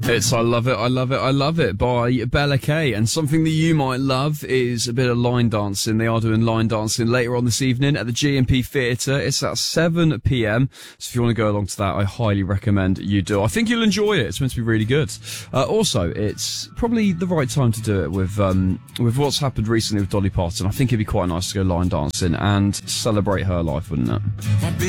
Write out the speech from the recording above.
It's I Love It, I Love It, I Love It by Bella Kay. And something that you might love is a bit of line dancing. They are doing line dancing later on this evening at the G&P Theatre. It's at 7 p.m. So if you want to go along to that, I highly recommend you do. I think you'll enjoy it. It's meant to be really good. Also, it's probably the right time to do it with what's happened recently with Dolly Parton. I think it'd be quite nice to go line dancing and celebrate her life, wouldn't it?